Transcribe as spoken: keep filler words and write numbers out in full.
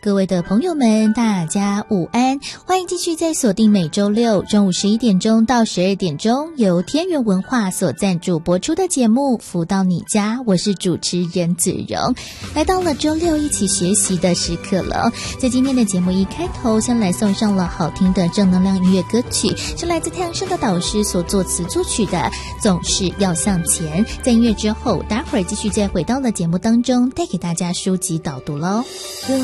各位的朋友们，大家午安，欢迎继续在锁定每周六中午十一点钟到十二点钟由天元文化所赞助播出的节目《福到你家》，我是主持人子荣。来到了周六一起学习的时刻了，在今天的节目一开头，先来送上了好听的正能量音乐歌曲，是来自太阳升的导师所作词作曲的《总是要向前》。在音乐之后，待会儿继续再回到了节目当中，带给大家书籍导读咯。